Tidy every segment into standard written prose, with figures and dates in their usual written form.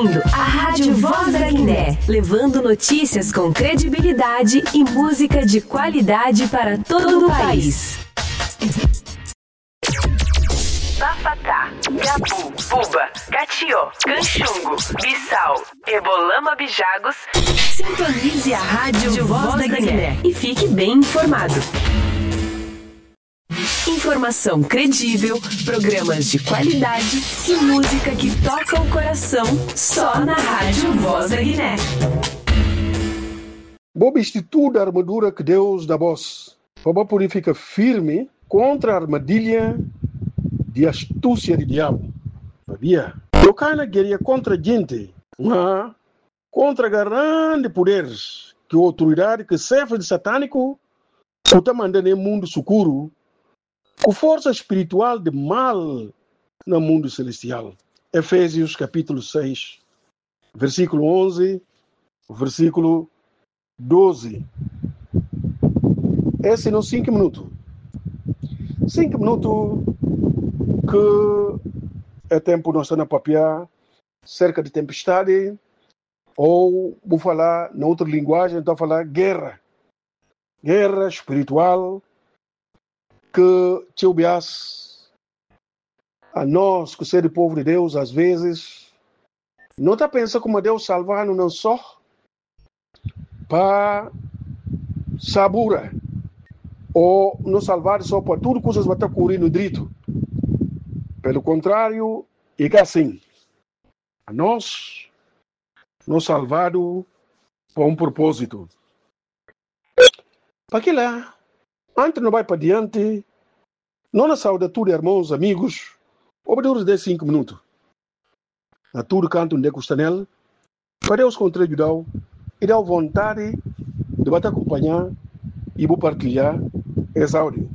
ouvindo a Rádio Voz da Guiné, levando notícias com credibilidade e música de qualidade para todo o país. Bafatá, Gabu, Buba, Catió, Canchungo, Bissau, Ebolama Bijagos. Sintonize a Rádio Voz da Guiné e fique bem informado. Informação credível, programas de qualidade e música que toca o coração só na Rádio Voz da Guiné. Bob institui a armadura que Deus dá vós, para poder ficar firme contra a armadilha de astúcia do diabo. Sabia? Eu can't guerrear contra gente, mas contra grandes poderes que a autoridade que serve de satânico está mandando no mundo escuro, com força espiritual de mal no mundo celestial. Efésios capítulo 6, versículo 11, versículo 12. Esse não 5 minutos. 5 minutos que é tempo nós estamos a papiar cerca de tempestade, ou vou falar na outra linguagem, então falar guerra espiritual, que te obeas a nós, que ser povo de Deus, às vezes, não está pensando como Deus salvar não só para sabura, ou não salvar só para tudo coisas vai estar correndo direito. Pelo contrário, é que assim, a nós salvado para um propósito. Para que lá, antes não vai para diante, não na saúde tudo, irmãos, amigos, obedece de 5 minutos. Na tudo canto de Costanel, para Deus contribuir e dar vontade de bater acompanhar e vou partilhar esse áudio.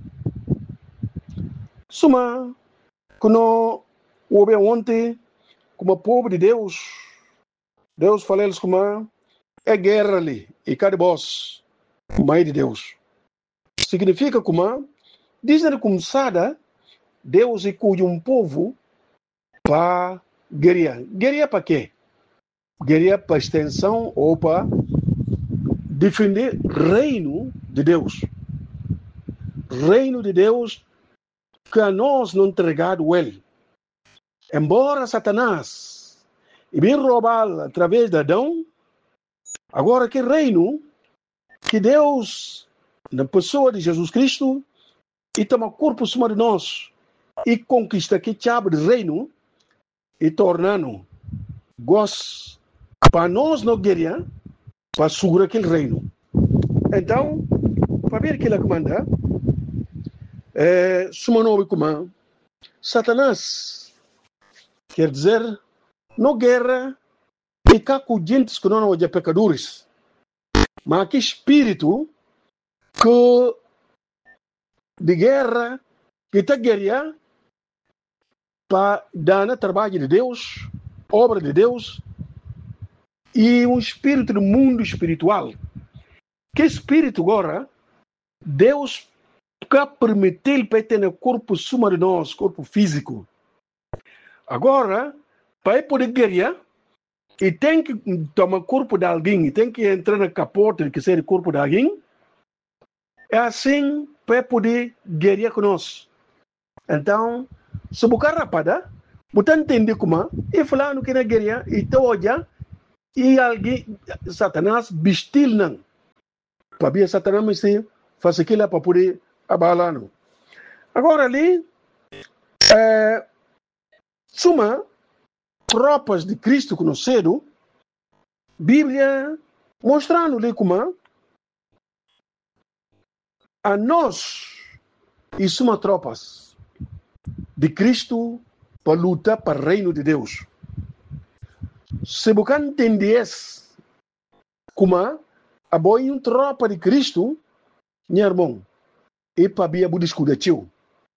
Suma, quando houve ontem, como povo de Deus falou eles como é guerra ali, e cada voz, mãe de Deus. Significa como, desde a começada, Deus escolhe um povo para guerrear. Guerrear para quê? Guerrear para extensão ou para defender o reino de Deus. Reino de Deus que a nós não entregado ele. Embora Satanás e bem roubá-lo através de Adão, agora que reino que Deus, na pessoa de Jesus Cristo, e toma corpo cima de nós e conquista que chave de reino e tornando gosto para nós não guerrear, para segurar aquele reino. Então, para ver que ele comanda, suma nome como Satanás, quer dizer, não guerra e cá com gente que não são pecadores, mas que espírito que de guerra que está guerrear para dar no trabalho de Deus, obra de Deus, e um espírito do mundo espiritual. Que espírito agora, Deus quer permitir para ter no corpo suma de nós, corpo físico. Agora, para poder guerrear, e tem que tomar corpo de alguém, e tem que entrar na capota que seja o corpo de alguém, é assim para poder guerrear conosco. Então, se você rapada, você entende como, e falando que não guerrear, e te olha, e alguém, Satanás, vestir não. Para ver Satanás, mas faz aquilo para poder abalar. Agora ali, suma tropas de Cristo conhecido, Bíblia mostrando-lhe como a nós e suma tropas de Cristo para lutar para o reino de Deus. Se você entender como a boa tropa de Cristo, meu irmão, e para ver o discurso de teu.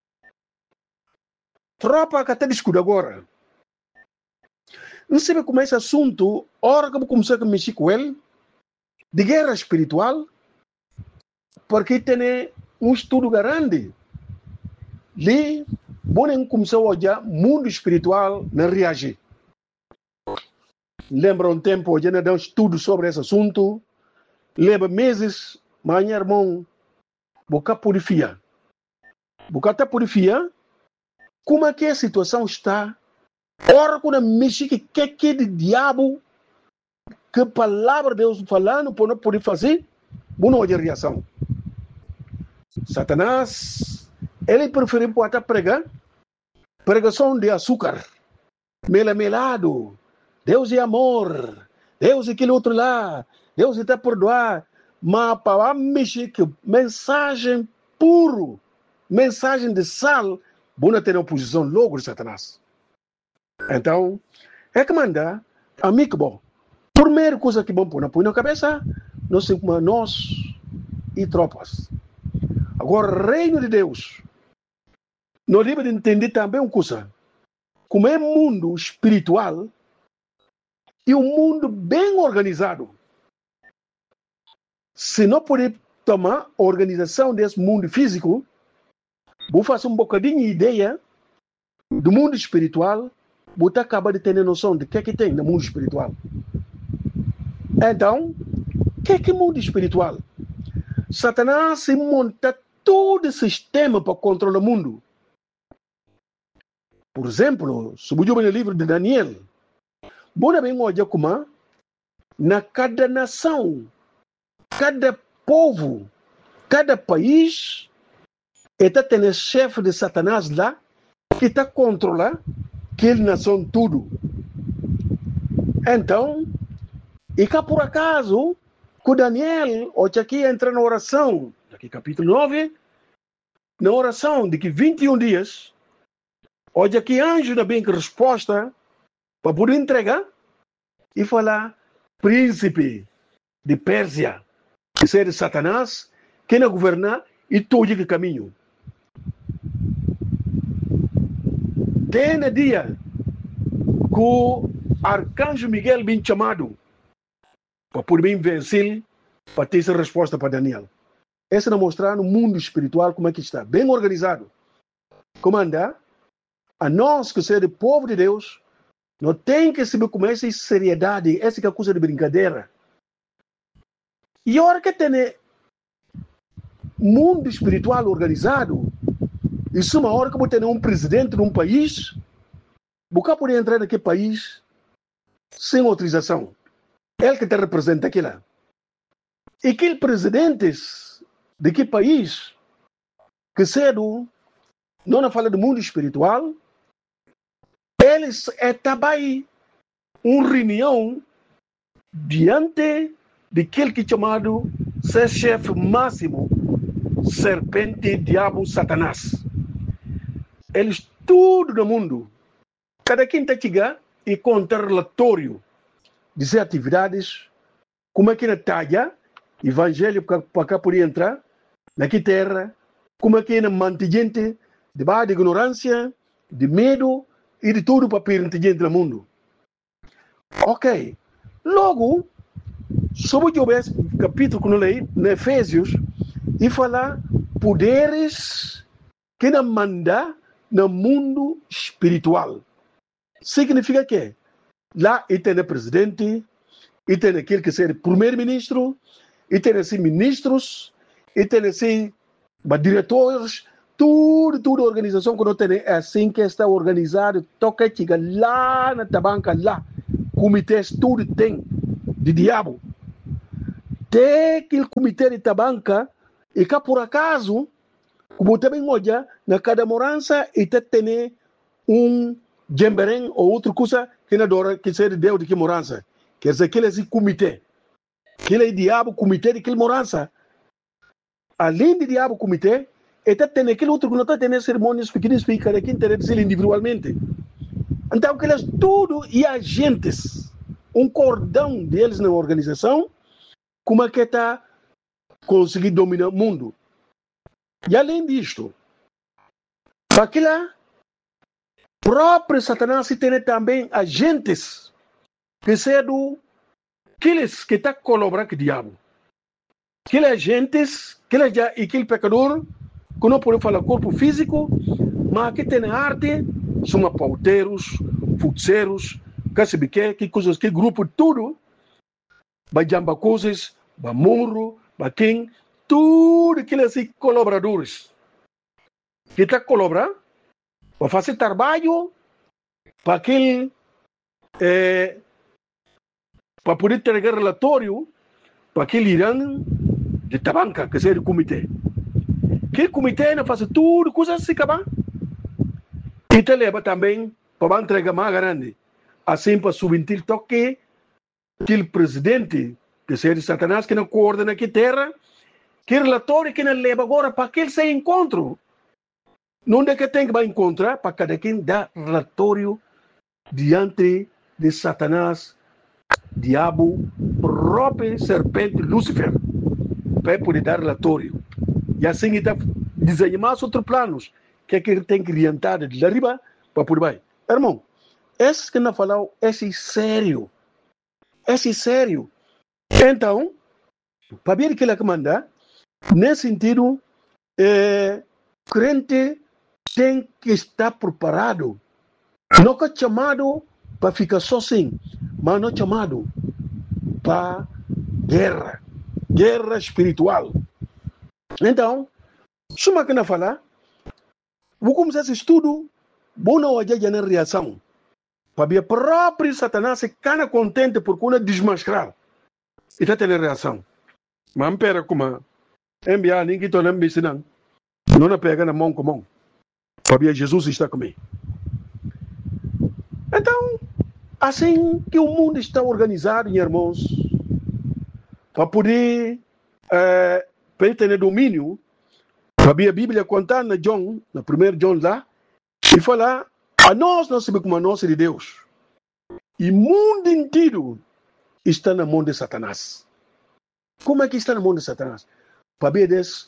Tropa que até discute agora. Não sei como esse assunto, hora que eu comecei a mexer com ele, de guerra espiritual, porque tem um estudo grande. Ali, bom começou a olhar mundo espiritual não reagir. lembra um tempo, já dá um estudo sobre esse assunto, leva meses, mas meu irmão, boca purifica. Boca está purifica, como é que a situação está? Ora, quando mexe que de diabo, que a palavra de Deus falando, por não poder fazer, não há reação. Satanás, ele prefere botar pregação de açúcar, melado, Deus é amor, Deus é aquele outro lá, Deus está perdoar, mas para mexer que mensagem puro, mensagem de sal, não tem oposição logo de Satanás. Então, é que manda, amigo bom, primeira coisa que bom põe na cabeça, nós e tropas. Agora, reino de Deus, nós devemos entender também uma coisa, como é mundo espiritual e um mundo bem organizado. Se não puder tomar a organização desse mundo físico, vou fazer um bocadinho de ideia do mundo espiritual, vou acabar de ter noção de que tem no mundo espiritual. Então, o que é mundo espiritual? Satanás se monta todo o sistema para controlar o mundo. Por exemplo, se você ler no livro de Daniel, você bem olha como na cada nação, cada povo, cada país, está tendo chefe de Satanás lá, que está controlando aquela nação tudo. Então, e cá por acaso, com Daniel, hoje aqui entra na oração, aqui capítulo 9, na oração de que 21 dias, hoje aqui anjo da bem que resposta para poder entregar e falar príncipe de Pérsia, que seja de Satanás, que não governar e todo o caminho. Tem dia que o arcanjo Miguel bem chamado para poder vencer, para ter essa resposta para Daniel. Essa não mostrar no mundo espiritual como é que está, bem organizado. Como anda? A nós que somos do povo de Deus, não tem que saber como essa seriedade, essa que é coisa de brincadeira. E a hora que tem mundo espiritual organizado, isso é uma hora que você tem um presidente de um país, você pode entrar naquele país sem autorização. Ele que te representa aquilo. E aqueles presidentes daquele país, que cedo, não fala do mundo espiritual, eles também uma reunião diante daquele que é chamado ser chefe máximo, serpente, diabo, Satanás. Eles tudo no mundo, cada quem está chegando e conta relatório de suas atividades, como é que na talha, evangelho para cá poder entrar, naquela terra, como é que na mantigente, debaixo de ignorância, de medo e de tudo para perante gente no mundo. Ok. Logo, sobre o capítulo que eu leio, em Efésios, e falar poderes que não manda no mundo espiritual. Significa que lá e tem o presidente, e tem aquele que é primeiro-ministro, e tem assim ministros, e tem assim diretores, tudo organização que não tem é assim que está organizado, toca chega lá na tabanca, lá, comitês, tudo tem, de diabo. Tem aquele comitê de tabanca, e cá por acaso, como também olha, na cada morança, e tem um gemberém ou outra coisa que não adora, que seja Deus de que morança. Quer dizer, aquele é esse comitê. Aquele é diabo, comitê de que morança. Além de diabo, comitê, e tem aquele outro que não está tendo cerimônias pequenas para cada quem interessa ele individualmente. Então, aqueles tudo e agentes, um cordão deles na organização, como é que está conseguindo dominar o mundo. E além disto, aquela própria Satanás tem também agentes que são aqueles que estão colaborando com o diabo. Aqueles agentes, aquele pecador, que não pode falar corpo físico, mas que tem arte, são pauteiros, feiticeiros, sabe que coisas, que grupo, tudo, vai jamba coisas, vai muro, vai quem, tudo aquilo assim, colaboradores. Que está colaborando, vai fazer trabalho para aquele, para poder entregar relatório para aquele irão de tabanca, que seja o comitê. Que comitê não faz tudo, coisas assim, acaba. E te leva também para entregar mais grande. Assim, para subir toque, aquele presidente, que seja Satanás, que não coordena aqui terra, que relatório que não leva agora para aquele se encontro. Não é que tem que encontrar para cada quem dá relatório diante de Satanás, diabo, próprio serpente Lúcifer, para poder dar relatório. E assim está desenhando mais outros planos que ele tem que orientar de arriba para poder vai. Irmão, esse que não falou, esse é sério. Esse é sério. Então, para ver o que ele manda, nesse sentido, crente tem que estar preparado. Não é chamado para ficar sozinho, mas não é chamado para guerra espiritual. Então, suma que não falar, vou começar esse estudo, vou não olhar na reação. Para ver próprio Satanás se cana contente por quando desmascarar. E está tendo reação. Mas não pera como enviar ninguém que não me ensinando. Não pega na mão com mão. Para ver Jesus está comigo. Então, assim que o mundo está organizado, meus irmãos, para poder ter domínio, para ver a Bíblia contar na John, na 1 John lá, e falar, a nós não sabemos como a nossa de Deus. E o mundo inteiro está na mão de Satanás. Como é que está na mão de Satanás? Para ver dessa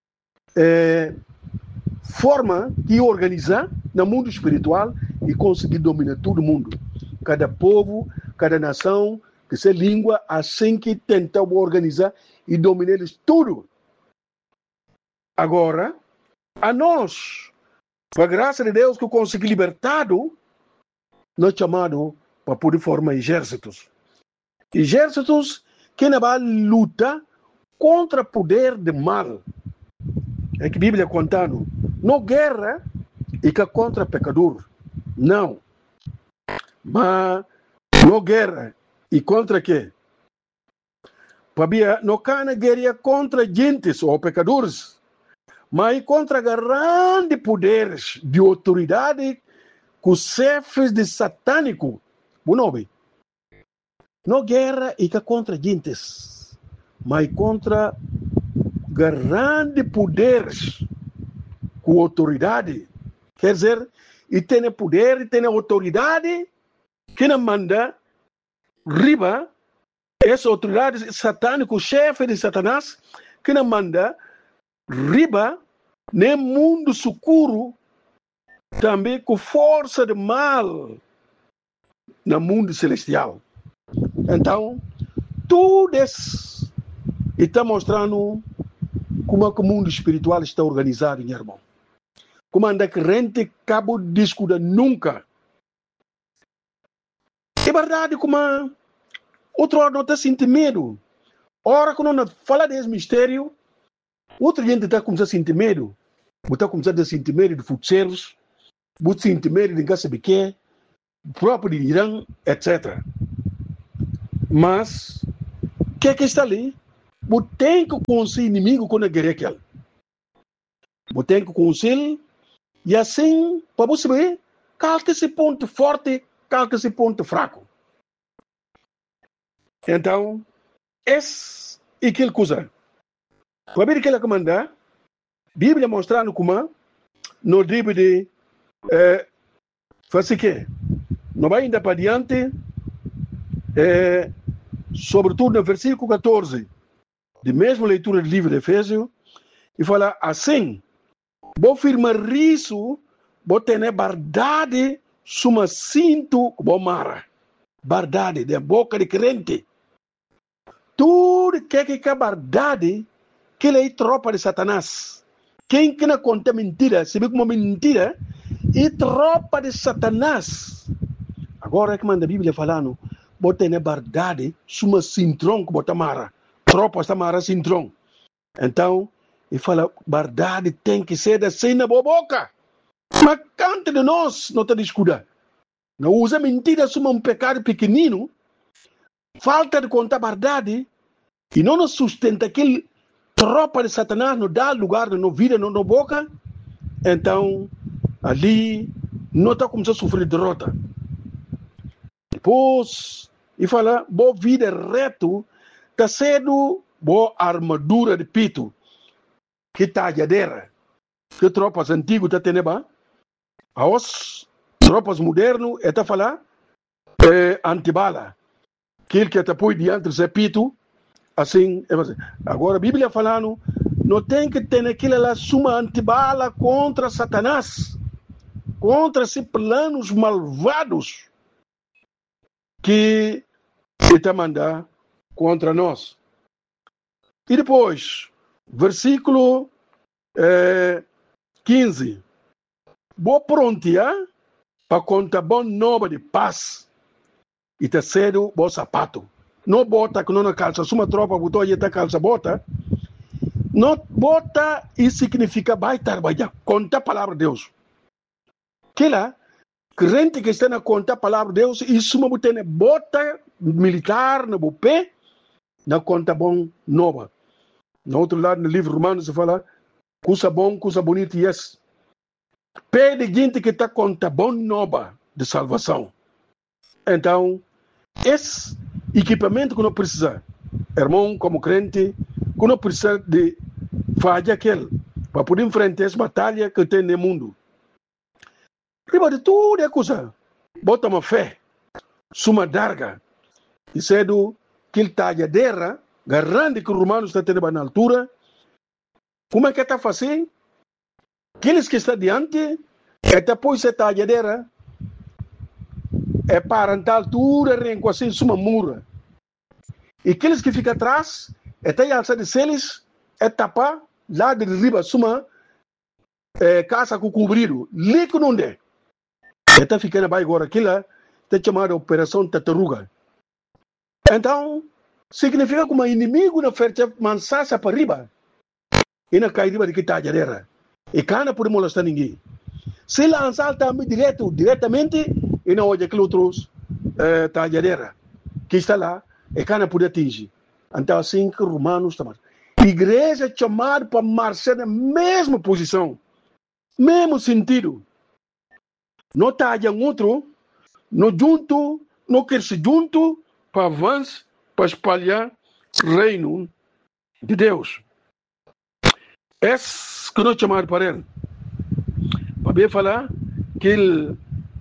forma de organizar no mundo espiritual e conseguir dominar todo mundo. Cada povo, cada nação, que se língua, assim que tenta organizar e dominar eles tudo. Agora, a nós, com a graça de Deus que consegui libertado, nós chamamos para poder formar exércitos. Exércitos que não vão lutar contra o poder do mal. É que a Bíblia contando. Não guerra e que contra pecador. Não. Mas não guerra e contra quê? Para não cana guerra contra gentes ou pecadores, mas contra grandes poderes de autoridade com os chefes de satânico. Não guerra e que contra gentes, mas contra grandes poderes com autoridade. Quer dizer, e tem poder, e tem autoridade, que não manda riba, essa autoridade satânica, o chefe de Satanás, que não manda riba, nem mundo escuro, também com força de mal, no mundo celestial. Então, tudo isso está mostrando como o mundo espiritual está organizado, meu irmão. Como anda crente cabo discuda nunca. É verdade como outro hora não está sentindo medo. Ora, quando não fala desse mistério, outra gente está começando a sentir medo. Está começando a sentir medo de futebol, está sentir medo de não saber o que, próprio de Irã, etc. Mas, o que está ali? Você tem que conseguir inimigo quando é guerra aquela. Você tem que conseguir, e assim, para você ver, qual que é esse ponto forte, qual que é esse ponto fraco. Então, esse é aquela coisa. Para ver o que ele comanda, a Bíblia mostrando como não deve de fazer o quê? Não vai ainda para diante, sobretudo no versículo 14, de mesma leitura do livro de Efésios, e fala assim, vou firmar isso, vou ter verdade, suma cinto, vou mara. Verdade, da boca de crente. Tudo que é verdade, que ele é tropa de Satanás. Quem que não conta mentira, se vê como mentira, é tropa de Satanás. Agora é que manda a Bíblia falando, bota na verdade, suma sintrão que bota mara. Tropas mara sintrão. Então, ele fala, verdade tem que ser assim na boca. Mas cante de nós, não está descuida. Não usa mentira, suma um pecado pequenino, falta de contar verdade, e não nos sustenta aquele tropa de Satanás, não dá lugar na vida, na boca, então, ali, não está começando a sofrer derrota. Depois, ele fala, boa vida reto, está sendo boa armadura de pito, que talhadeira, que tropas antigas está tendo, as tropas modernas, está falando, antibala, aquele que está põe diante do pito, assim, agora a Bíblia falando, não tem que ter aquilo lá, suma antibala contra Satanás, contra esses planos malvados que ele está mandando contra nós. E depois, versículo 15. Boa prontia para contar bom nova de paz. E terceiro, bom sapato. Não bota que não na calça, suma tropa, botou aí a calça, bota. Não bota e significa vai trabalhar, contar a palavra de Deus. Que lá, crente que está na contar a palavra de Deus, e suma botando bota militar no pé, na conta bom nova. No outro lado, no livro Romanos, se fala, coisa bom, coisa bonita, yes. Pé de gente que está conta bom nova de salvação. Então, esse equipamento que não precisa, irmão, como crente, que não precisa de fazer aquele, para poder enfrentar essa batalha que tem no mundo. Riba de tudo é coisa, bota uma fé, suma darga, e cedo, aquele talhadeira, garante que os romanos estão tendo na altura, como é que está fazendo? Aqueles que estão diante, é depois essa talhadeira, é para a altura, assim, suma mura. E aqueles que ficam atrás, é até a alça de seles, é tapar, lá de riba, suma casa com cobrido, líquido não é. Está ficando bem agora, aquilo está chamado Operação Tartaruga. Então, significa que o inimigo não fez mansaça para riba, e não cai riba de que talhadeira. E cá não pode molestar ninguém. Se lançar também diretamente, e não olha aquele outro talhadeira que está lá, e cá não pode atingir. Então, assim que os romanos estão. Igreja chamada para marchar na mesma posição, mesmo sentido. Não talha outro, não junto, não quer se junto, para avançar, para espalhar o reino de Deus. Esse que nós chamamos para ele. Para bem falar que ele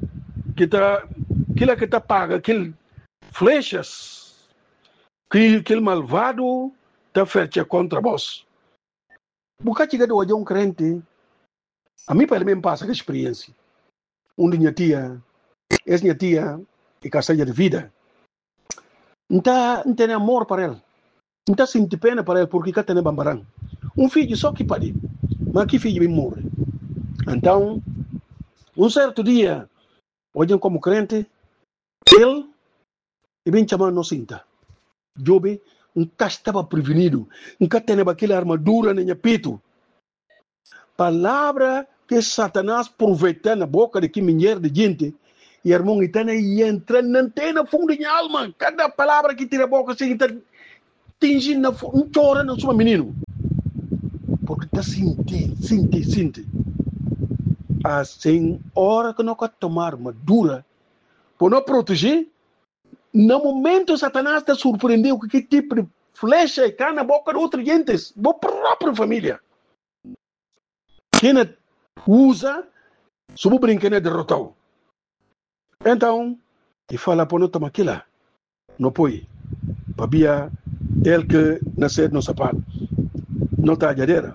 que está paga, aquele flechas, que aquele malvado está feito contra vós. Porque chega de hoje um crente, a mim para mim passa a experiência. Minha tia, minha tia, e castanha de vida. Não tem amor para ele. Não está sentindo pena para ele porque tem bambarão. Filho só que pode, mas que filho me morre. Então, um certo dia, hoje como crente, ele vem chamando nos cinta. Jobe, nunca estava prevenido, nunca tinha aquela armadura nem peito. Palavra que Satanás aproveita na boca de que mulher de gente, e irmão, e entra na fundo da alma. Cada palavra que tira a boca, assim, está tingindo, não chora, não sou menino. Porque está sentindo. Assim, hora que não quer tomar armadura, para não proteger, no momento Satanás está surpreendendo com que tipo de flecha cai na boca de outras gentes, da própria família. Quem usa, subo brinquedo derrotado. Então, ele fala para não tomar aquilo, não pode. Para ele que nasceu no sapato, não está a jadeira.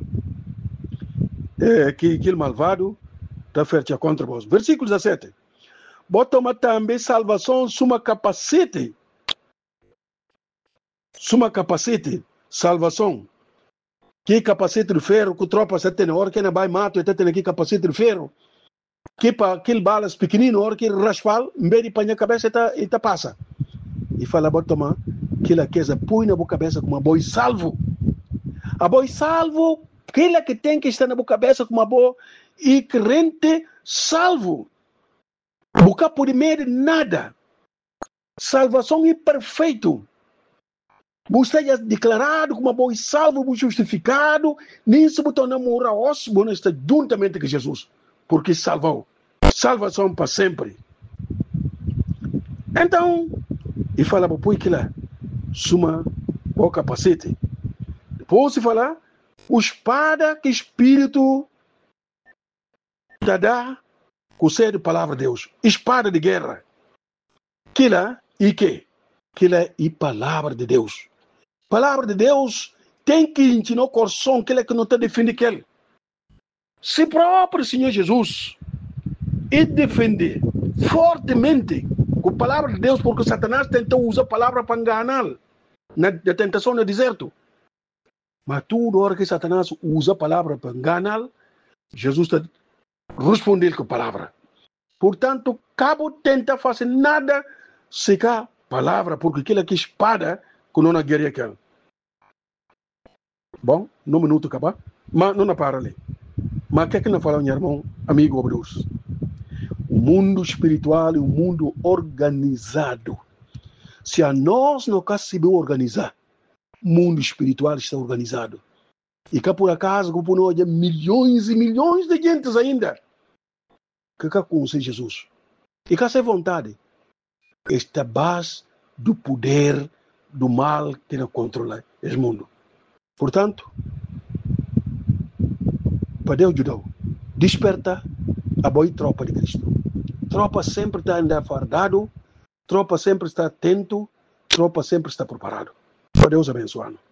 Que aquele malvado está feito contra vós. Versículo 17. Bota também salvação, suma capacete, salvação. Que capacete de ferro, que tropa você tem, hora que não vai mato, você tem aqui capacete de ferro. que para aquele balas pequenino, hora que raspal, em vez de pôr na cabeça, e passa. E fala, bota tomar, aquela coisa, põe na boa cabeça com uma boi salvo. A boi salvo, aquela que tem que estar na boa cabeça com uma boa e crente salvo. Nunca pode medo nada. Salvação é perfeito. Você é declarado como boi salvo, justificado, nisso você namora os, você está juntamente com Jesus, porque salvou. Salvação para sempre. Então, e fala para pôr que lá, suma o capacete. Depois se fala, o espada que Espírito dá, concede a palavra de Deus. Espada de guerra. Que lá, e que? Que lá é palavra de Deus. Palavra de Deus tem que ensinar o coração, que não está defendendo aquele. Se próprio Senhor Jesus e defender fortemente com a palavra de Deus, porque Satanás tentou usar a palavra para enganar na tentação no deserto. Mas toda hora que Satanás usa a palavra para enganar, Jesus está respondendo com a palavra. Portanto, cabo tenta fazer nada secar a palavra, porque aquilo que espada que não guerra aquela. Bom, no minuto acabar, mas não para ali. Mas o que é que não fala, meu irmão, amigo obreus? O mundo espiritual é um mundo organizado. Se a nós não conseguimos organizar, o mundo espiritual está organizado. E cá por acaso, como não há milhões e milhões de gente ainda que conhecem Jesus. E cá sem vontade, esta base do poder do mal que não controla esse mundo. Portanto, para Deus ajudar, desperta a boa tropa de Cristo. Tropa sempre está ainda fardado, tropa sempre está atento, tropa sempre está preparado. Para Deus abençoando.